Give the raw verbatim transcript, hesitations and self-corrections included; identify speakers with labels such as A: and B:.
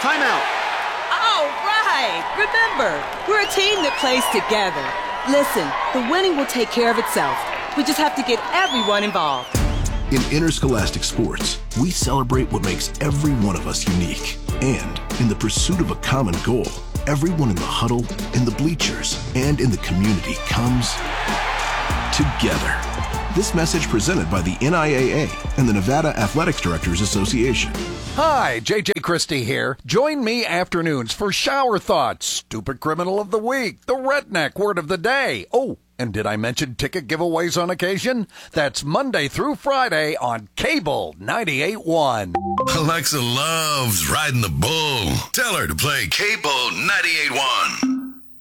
A: timeout.
B: All right. Remember, we're a team that plays together. Listen, the winning will take care of itself. We just have to get everyone involved.
C: In interscholastic sports, we celebrate what makes every one of us unique. And in the pursuit of a common goal, everyone in the huddle, in the bleachers, and in the community comes together. This message presented by the N I A A and the Nevada Athletics Directors Association.
D: Hi, J J Christie here. Join me afternoons for Shower Thoughts, Stupid Criminal of the Week, the Redneck Word of the Day. Oh, and did I mention ticket giveaways on occasion? That's Monday through Friday on Cable ninety-eight point one.
E: Alexa loves riding the bull. Tell her to play Cable ninety-eight point one.